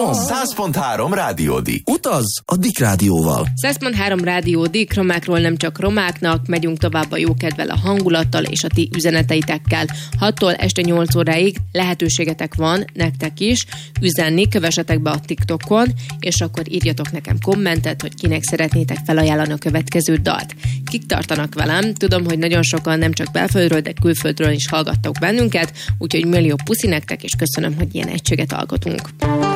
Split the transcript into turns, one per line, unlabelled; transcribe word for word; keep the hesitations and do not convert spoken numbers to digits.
Rom.
száz pont három Rádió Dik.
Utaz a Dik Rádióval.
száz pont három Rádió Dik, romákról nem csak romáknak, megyünk tovább a jókedvel, a hangulattal és a ti üzeneteitekkel. hattól este nyolc óráig lehetőségetek van nektek is üzenni, kövessetek be a TikTokon, és akkor írjatok nekem kommentet, hogy kinek szeretnétek felajánlani a következő dalt. Kik tartanak velem? Tudom, hogy nagyon sokan nem csak belföldről, de külföldről is hallgattok bennünket, úgyhogy millió puszi nektek, és köszönöm, hogy ilyen egységet alkotunk.